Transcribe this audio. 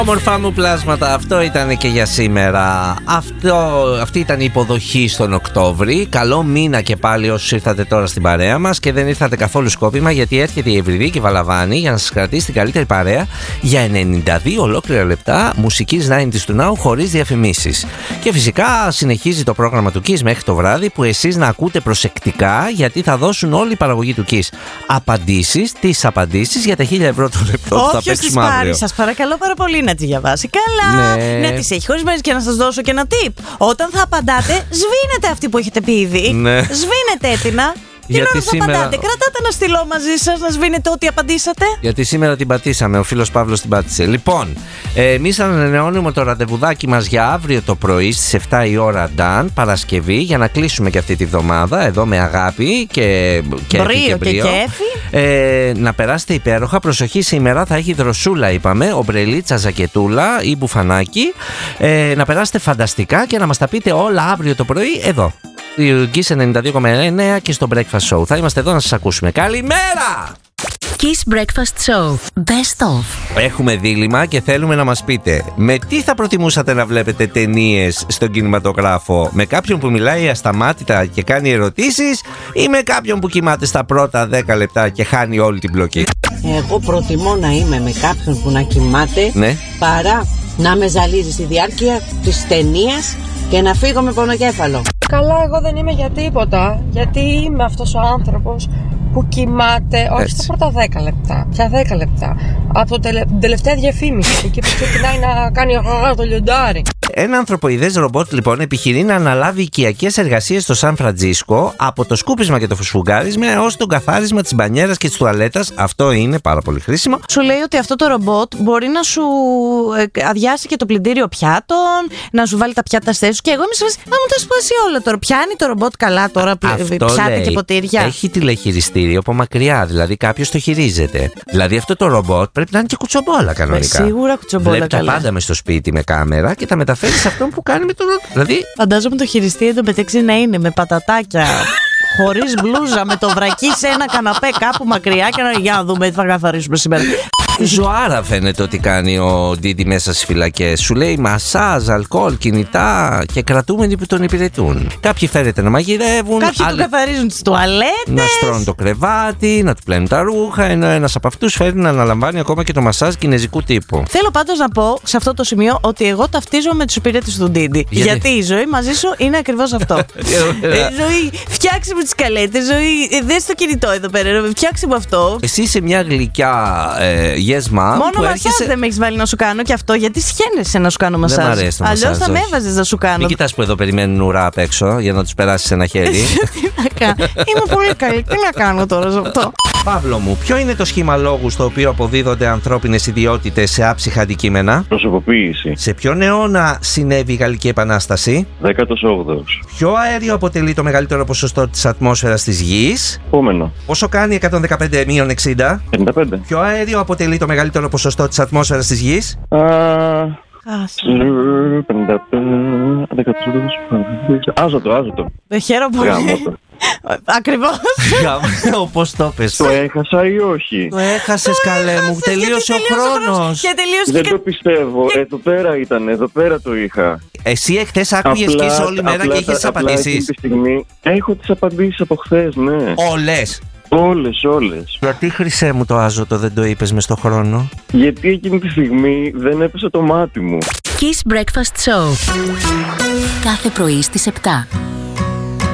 Όμορφα μου πλάσματα, αυτό ήταν και για σήμερα. Αυτή ήταν η υποδοχή στον Οκτώβρη. Καλό μήνα και πάλι όσους ήρθατε τώρα στην παρέα μας και δεν ήρθατε καθόλου σκόπιμα, γιατί έρχεται η Ευρυδίκη Βαλαβάνη για να σας κρατήσει την καλύτερη παρέα για 92 ολόκληρα λεπτά μουσικής 90's του Now χωρίς διαφημίσεις. Και φυσικά συνεχίζει το πρόγραμμα του Kiss μέχρι το βράδυ, που εσείς να ακούτε προσεκτικά, γιατί θα δώσουν όλη η παραγωγή του Kiss τις απαντήσεις για τα 1.000 ευρώ το λεπτό που θα παίξουμε αύριο. Σας παρακαλώ πάρα πολύ να τη διαβάσει καλά, να τις έχει χωρισμένες και να σας δώσω και ένα tip. Όταν θα απαντάτε, σβήνετε αυτή που έχετε πει ήδη. Σβήνετε έτοιμα. Την ώρα θα απαντάτε, κρατάτε ένα στυλό μαζί σας να σβήνετε ό,τι απαντήσατε. Γιατί σήμερα την πατήσαμε, ο φίλος Παύλος την πάτησε. Λοιπόν, εμείς ανανεώνουμε το ραντεβουδάκι μας για αύριο το πρωί στις 7 η ώρα, Dan, Παρασκευή, για να κλείσουμε και αυτή τη βδομάδα εδώ με αγάπη και μπρίο. Να περάσετε υπέροχα. Προσοχή, σήμερα θα έχει δροσούλα, είπαμε, ομπρελίτσα, ζακετούλα ή μπουφανάκι. Να περάσετε φανταστικά και να μας τα πείτε όλα αύριο το πρωί εδώ. Kiss 92,9 και στο Breakfast Show. Θα είμαστε εδώ να σας ακούσουμε. Καλημέρα! Kiss Breakfast Show. Best of. Έχουμε δίλημμα και θέλουμε να μας πείτε με τι θα προτιμούσατε να βλέπετε ταινίες στον κινηματογράφο. Με κάποιον που μιλάει ασταμάτητα και κάνει ερωτήσεις, ή με κάποιον που κοιμάται στα πρώτα 10 λεπτά και χάνει όλη την πλοκή. Εγώ προτιμώ να είμαι με κάποιον που να κοιμάται, παρά να με ζαλίζει στη διάρκεια της ταινίας και να φύγω με πονοκέφαλο. Καλά, εγώ δεν είμαι για τίποτα, γιατί είμαι αυτός ο άνθρωπος που κοιμάται, όχι στα πρώτα 10 λεπτά, πια 10 λεπτά, από την τελευταία διαφήμιση, εκεί που ξεκινάει να κάνει το λιοντάρι. Ένα ανθρωποειδές ρομπότ λοιπόν επιχειρεί να αναλάβει οικιακές εργασίες στο Σαν Φραντζίσκο, από το σκούπισμα και το φουσφουγγάρισμα έως το καθάρισμα της μπανιέρας και της τουαλέτας. Αυτό είναι πάρα πολύ χρήσιμο. Σου λέει ότι αυτό το ρομπότ μπορεί να σου αδειάσει και το πλυντήριο πιάτων, να σου βάλει τα πιάτα στη θέση σου. Και εγώ είμαι σε φάση, να μου τα σπάσει όλα τώρα. Πιάνει το ρομπότ καλά τώρα, πιάτα και ποτήρια. Έχει τηλεχειριστήριο από μακριά, δηλαδή κάποιος το χειρίζεται. Δηλαδή αυτό το ρομπότ πρέπει να είναι και κουτσομπόλα κανονικά. Σίγουρα κουτσομπόλα. Βλέπει τα πάντα μες στο σπίτι με κάμερα και τα μεταφέρει σε αυτόν που κάνει με το ρομπότ. Δηλαδή... Φαντάζομαι το χειριστή εντωμεταξύ να είναι με πατατάκια, χωρίς μπλούζα, με το βρακί σε ένα καναπέ κάπου μακριά και να για να δούμε τι θα καθαρίσουμε σήμερα. Ζωάρα φαίνεται ότι κάνει ο Ντίντι μέσα στις φυλακές. Σου λέει μασάζ, αλκοόλ, κινητά και κρατούμενοι που τον υπηρετούν. Κάποιοι φέρεται να μαγειρεύουν, κάποιοι του καθαρίζουν τις τουαλέτες, να στρώνουν το κρεβάτι, να του πλένουν τα ρούχα, ενώ ένας από αυτούς φέρνει να αναλαμβάνει ακόμα και το μασάζ κινεζικού τύπου. Θέλω πάντως να πω σε αυτό το σημείο ότι εγώ ταυτίζομαι με τους υπηρέτες του Ντίντι. Γιατί η ζωή μαζί σου είναι ακριβώς αυτό. Ζωή, φτιάξε μου τις καλέτες, ζωή, δες το κινητό εδώ πέρα, φτιάξε μου αυτό. Εσύ είσαι μια γλυκιά yes, mom. Μόνο μασάζ δεν με έχεις βάλει να σου κάνω και αυτό, γιατί σχένεσαι να σου κάνω μασάζ. Δεν μ' αρέσει το μασάζ. Αλλιώς θα με έβαζες να σου κάνω. Μην κοιτάς που εδώ περιμένουν ουρά απ' έξω για να τους περάσεις ένα χέρι. Τι να κάνω. Είμαι πολύ καλή. Τι να κάνω τώρα σε αυτό. Παύλο μου, ποιο είναι το σχήμα λόγου στο οποίο αποδίδονται ανθρώπινες ιδιότητες σε άψυχα αντικείμενα? Προσωποποίηση. Σε ποιον αιώνα συνέβη η Γαλλική Επανάσταση? 18ος. Ποιο αέριο αποτελεί το μεγαλύτερο ποσοστό της ατμόσφαιρας της Γης? Επόμενο. Πόσο κάνει 115 μείον 60? 55. Ποιο αέριο αποτελεί το μεγαλύτερο ποσοστό της ατμόσφαιρας της Γης? 55. Άζωτο. Χαίρομαι πολύ. Ακριβώς. Όπως το πες. Το έχασα ή όχι? Το έχασες, καλέ μου. Τελείωσε ο χρόνος. Δεν το πιστεύω. Εδώ πέρα ήταν. Εδώ πέρα το είχα. Εσύ εχθές άκουγες Kiss όλη μέρα και είχες απαντήσεις? Αυτή τη στιγμή έχω τις απαντήσεις από χθες, ναι. Όλες. Όλες. Γιατί, χρυσέ μου, το άζωτο δεν το είπες μες στο χρόνο? Γιατί εκείνη τη στιγμή δεν έπεσε το μάτι μου. Kiss Breakfast Show. Κάθε πρωί στις 7.